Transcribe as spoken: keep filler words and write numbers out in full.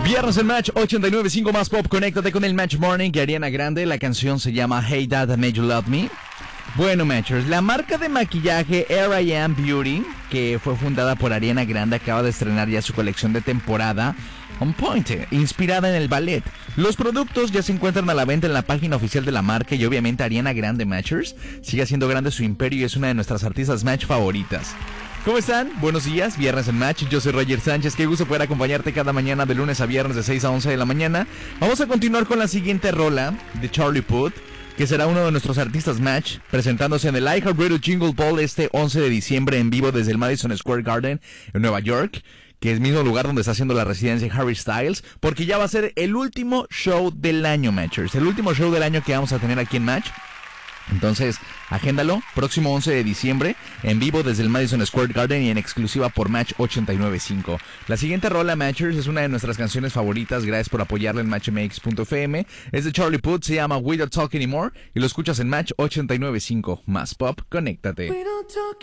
Viernes en Match ochenta y nueve punto cinco más pop. Conéctate con el Match Morning de Ariana Grande. La canción se llama Hey Dad, Made You Love Me. Bueno, Matchers, la marca de maquillaje R I M Beauty, que fue fundada por Ariana Grande, acaba de estrenar ya su colección de temporada On Point, inspirada en el ballet. Los productos ya se encuentran a la venta en la página oficial de la marca y obviamente Ariana Grande, Matchers, sigue siendo grande su imperio y es una de nuestras artistas Match favoritas. ¿Cómo están? Buenos días, viernes en Match. Yo soy Roger Sánchez, qué gusto poder acompañarte cada mañana de lunes a viernes de seis a once de la mañana. Vamos a continuar con la siguiente rola de Charlie Puth, que será uno de nuestros artistas Match, presentándose en el iHeartRadio Jingle Ball este once de diciembre en vivo desde el Madison Square Garden en Nueva York, que es el mismo lugar donde está haciendo la residencia Harry Styles, porque ya va a ser el último show del año, Matchers, el último show del año que vamos a tener aquí en Match. Entonces, agéndalo, próximo once de diciembre, en vivo desde el Madison Square Garden y en exclusiva por Match ochenta y nueve punto cinco. La siguiente rola, Matchers, es una de nuestras canciones favoritas, gracias por apoyarla en match m x punto f m. Es de Charlie Puth, se llama We Don't Talk Anymore y lo escuchas en Match ochenta y nueve punto cinco. Más pop, conéctate. We don't talk